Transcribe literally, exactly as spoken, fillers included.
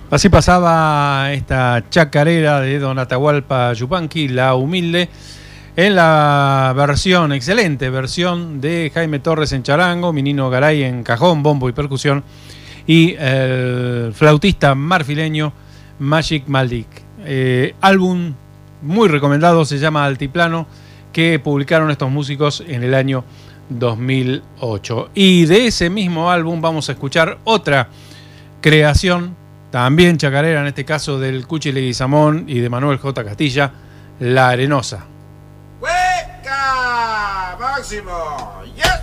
Así pasaba esta chacarera de Don Atahualpa Yupanqui, La Humilde, en la versión, excelente versión de Jaime Torres en charango, Minino Garay en cajón, bombo y percusión, y el flautista marfileño Magic Malik. Eh, álbum muy recomendado, se llama Altiplano, que publicaron estos músicos en el año dos mil ocho. Y de ese mismo álbum vamos a escuchar otra creación, también chacarera, en este caso del Cuchi Leguizamón y de Manuel J. Castilla, La Arenosa. ¡Hueca! ¡Máximo! ¡Yes!